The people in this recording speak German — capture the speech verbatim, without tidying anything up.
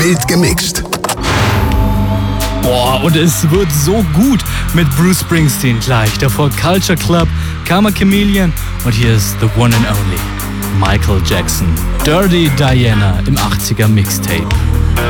Wild gemixt. Boah, und es wird so gut mit Bruce Springsteen gleich. Davor Culture Club, Karma Chameleon und hier ist The One and Only Michael Jackson. Dirty Diana im achtziger Mixtape.